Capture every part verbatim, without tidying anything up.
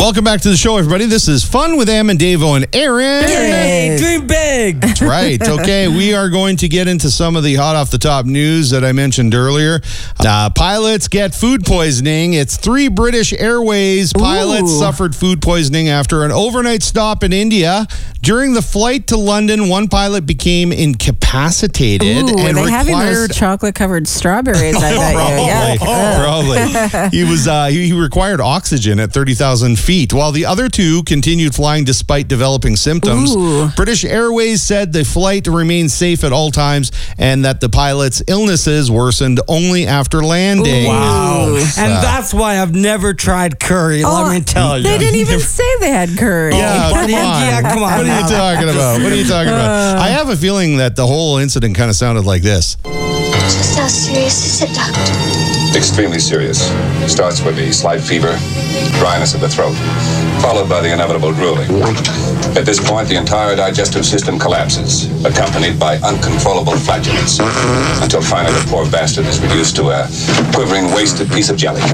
Welcome back to the show, everybody. This is Fun with Em and Davo and Aaron. Hey, dream big. That's right. Okay, we are going to get into some of the hot off the top news that I mentioned earlier. Uh, pilots get food poisoning. It's three British Airways pilots Ooh. suffered food poisoning after an overnight stop in India. During the flight to London, one pilot became incapacitated Ooh, were and they having required those chocolate-covered strawberries? I bet you. Yeah. Probably. He was. Uh, he, he required oxygen at thirty thousand feet, while the other two continued flying despite developing symptoms. Ooh. British Airways said the flight remained safe at all times and that the pilot's illnesses worsened only after landing. Wow. Ooh. And that's why I've never tried curry, Oh, let me tell you. They didn't even say they had curry. Yeah, But come in- on. yeah, come on What are now. you talking about? What are you talking about? I have a feeling that the whole incident kind of sounded like this. Just how serious is it, Doctor? Extremely serious. Starts with a slight fever, dryness of the throat, followed by the inevitable drooling. At this point, the entire digestive system collapses, accompanied by uncontrollable flatulence, until finally the poor bastard is reduced to a quivering, wasted piece of jelly.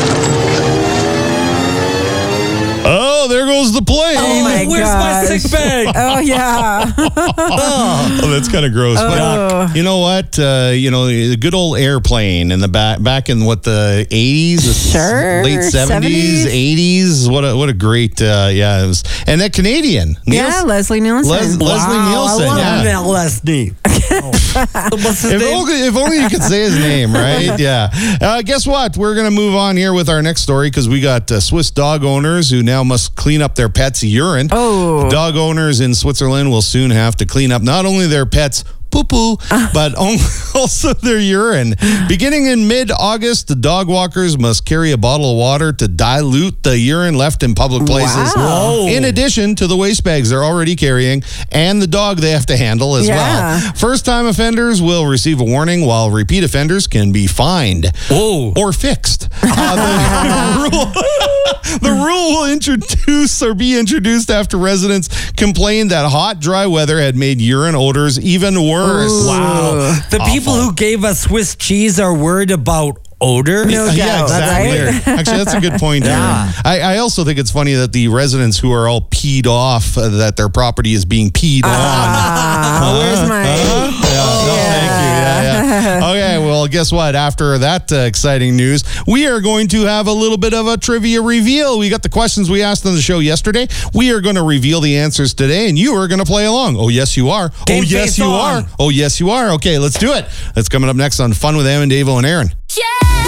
Oh, there goes the plane. Oh, my Where's gosh. my sick bag? Oh, yeah. Oh, that's kind of gross. Oh. But you know what? Uh, you know, the good old airplane in the back, back in what the eighties, Sure. late seventies, seventies. eighties. What a what a great, uh, yeah. It was, and that Canadian, Yeah, Niels- Leslie Nielsen. Les- Leslie Wow, Nielsen. I love Yeah. that Leslie. What's his If name? only, if only you could say his name, right? Yeah. Uh, guess what? We're going to move on here with our next story because we got uh, Swiss dog owners who now must clean up their pets' urine. Oh. Dog owners in Switzerland will soon have to clean up not only their pets' poo-poo, but also their urine. Beginning in mid-August, the dog walkers must carry a bottle of water to dilute the urine left in public places. Wow. In addition to the waste bags they're already carrying and the dog they have to handle as Yeah. well. First-time offenders will receive a warning, while repeat offenders can be fined Whoa. or fixed. Uh, the, rule, the rule will introduce or be introduced after residents complained that hot, dry weather had made urine odors even worse. Wow. The people who gave us Swiss cheese are worried about odor? No Uh, yeah, doubt, exactly. right? Actually, that's a good point. Yeah. Aaron. I, I also think it's funny that the residents who are all peed off uh, that their property is being peed Ah, where's my... on. Yeah, no, thank you. Yeah, yeah. Okay, well, guess what? After that uh, exciting news, we are going to have a little bit of a trivia reveal. We got the questions we asked on the show yesterday. We are going to reveal the answers today, and you are going to play along. Oh, yes, you are. Game oh, yes, face you on. are. Oh, yes, you are. Okay, let's do it. That's coming up next on Fun with Em and Davo and Aaron. Yeah!